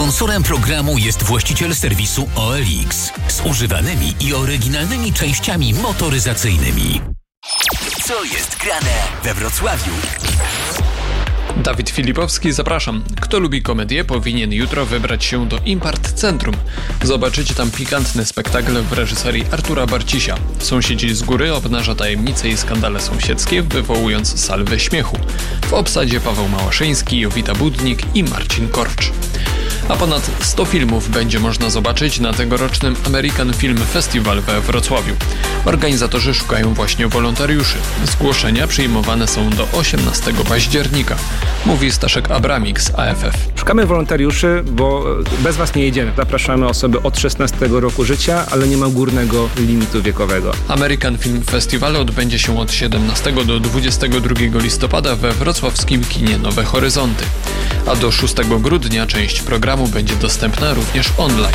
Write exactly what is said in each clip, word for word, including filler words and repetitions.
Sponsorem programu jest właściciel serwisu O L X z używanymi i oryginalnymi częściami motoryzacyjnymi. Co jest grane we Wrocławiu? Dawid Filipowski, zapraszam. Kto lubi komedię, powinien jutro wybrać się do Impart Centrum. Zobaczycie tam pikantny spektakl w reżyserii Artura Barcisia. Sąsiedzi z góry obnaża tajemnice i skandale sąsiedzkie, wywołując salwę śmiechu. W obsadzie Paweł Małaszyński, Jowita Budnik i Marcin Korcz. A ponad sto filmów będzie można zobaczyć na tegorocznym American Film Festival we Wrocławiu. Organizatorzy szukają właśnie wolontariuszy. Zgłoszenia przyjmowane są do osiemnastego października, mówi Staszek Abramik z A F F. Szukamy wolontariuszy, bo bez was nie jedziemy. Zapraszamy osoby od szesnastego roku życia, ale nie ma górnego limitu wiekowego. American Film Festival odbędzie się od siedemnastego do dwudziestego drugiego listopada we wrocławskim kinie Nowe Horyzonty. A do szóstego grudnia część programu będzie dostępna również online.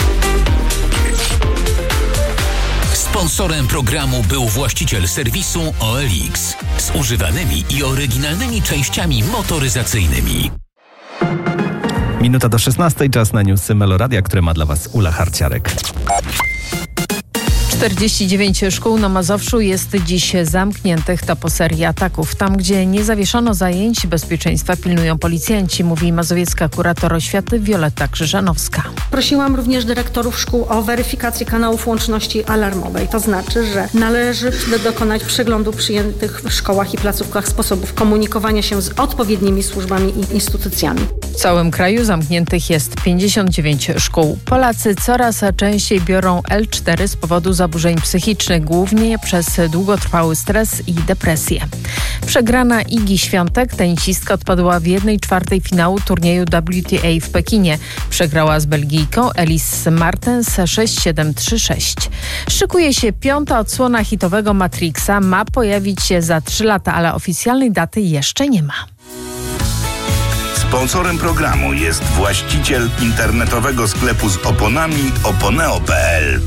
Sponsorem programu był właściciel serwisu O L X z używanymi i oryginalnymi częściami motoryzacyjnymi. Minuta do szesnastej, czas na newsy Meloradia, które ma dla Was Ula Harciarek. czterdzieści dziewięć szkół na Mazowszu jest dziś zamkniętych. To po serii ataków. Tam, gdzie nie zawieszono zajęć, bezpieczeństwa pilnują policjanci, mówi mazowiecka kurator oświaty Wioletta Krzyżanowska. Prosiłam również dyrektorów szkół o weryfikację kanałów łączności alarmowej. To znaczy, że należy dokonać przeglądu przyjętych w szkołach i placówkach sposobów komunikowania się z odpowiednimi służbami i instytucjami. W całym kraju zamkniętych jest pięćdziesiąt dziewięć szkół. Polacy coraz częściej biorą L cztery z powodu zaburzeń psychicznych, głównie przez długotrwały stres i depresję. Przegrana Igi Świątek, tenisistka, odpadła w jednej czwartej finału turnieju W T A w Pekinie. Przegrała z Belgijką Elise Martens sześć siedem trzy sześć. Szykuje się piąta odsłona hitowego Matrixa. Ma pojawić się za trzy lata, ale oficjalnej daty jeszcze nie ma. Sponsorem programu jest właściciel internetowego sklepu z oponami oponeo kropka p l.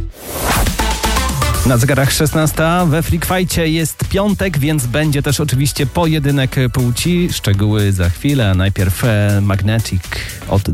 Na zegarach szesnasta, we Freak Fight'cie jest piątek, więc będzie też oczywiście pojedynek płci. Szczegóły za chwilę, a najpierw Magnetic od